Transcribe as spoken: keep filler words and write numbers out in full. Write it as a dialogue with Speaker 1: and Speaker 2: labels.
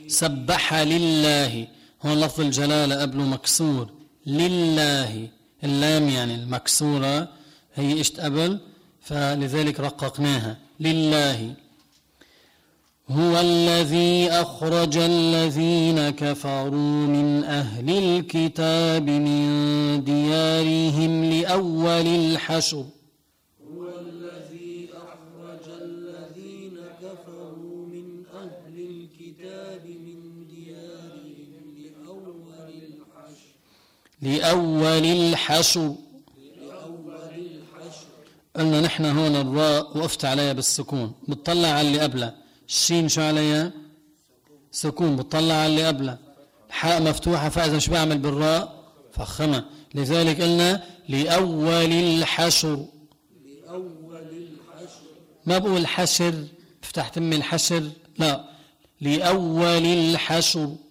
Speaker 1: سبح لله، هون لفظ الجلالة قبله مكسور، لله اللام يعني المكسورة هي اشت قبل، فلذلك رققناها لله. هو الذي أخرج الذين كفروا من أهل الكتاب من ديارهم لأول الحشر.
Speaker 2: هو الذي أخرج الذين كفروا من أهل الكتاب من ديارهم لأول الحشر.
Speaker 1: لأول الحشر.
Speaker 2: لأول الحشر.
Speaker 1: قلنا نحن هون الراء وقفت عليها بالسكون، بتطلع على اللي قبلها. الشين شو عليها؟ سكون، بتطلع على اللي قبلها. الحاء مفتوحة، فإذا شو بعمل بالراء؟ فخمة. لذلك قلنا لأول الحشر.
Speaker 2: لأول الحشر.
Speaker 1: ما بقول حشر، بفتح تمي الحشر، لا، لأول الحشر.